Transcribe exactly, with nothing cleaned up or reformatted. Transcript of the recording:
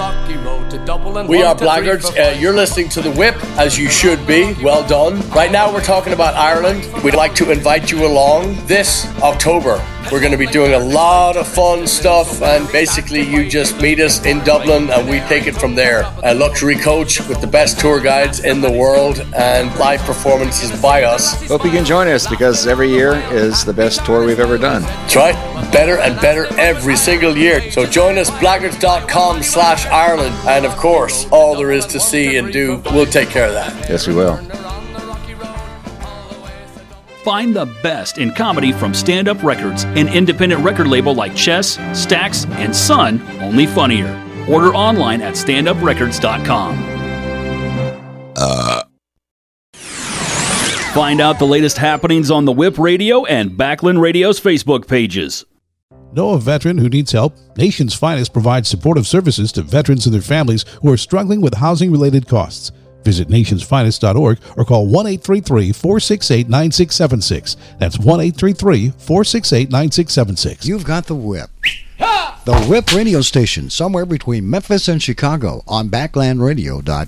rocky road to Dublin. We are Blackguards. Uh, you're listening to The Whip, as you should be. Well done. Right now we're talking about Ireland. We'd like to invite you along this October. We're going to be doing a lot of fun stuff, and basically you just meet us in Dublin and we take it from there. A luxury coach with the best tour guides in the world and live performances by us. Hope you can join us, because every year is the best tour we've ever done. That's right. Better and better every single year. So join us, blackguards dot com slash Ireland. And of course, all there is to see and do, we'll take care of that. Yes, we will. Find the best in comedy from Stand Up Records, an independent record label like Chess, Stax, and Sun, only funnier. Order online at stand up records dot com. Uh. Find out the latest happenings on the Whip Radio and Backland Radio's Facebook pages. Know a veteran who needs help? Nation's Finest provides supportive services to veterans and their families who are struggling with housing-related costs. Visit nationsfinest dot org or call one eight three three, four six eight, nine six seven six. That's one eight three three, four six eight, nine six seven six. You've got the Whip. The Whip radio station, somewhere between Memphis and Chicago, on backland radio dot com.